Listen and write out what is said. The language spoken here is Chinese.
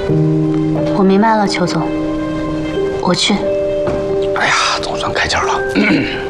我明白了，邱总，我去。 哎呀，总算开窍了。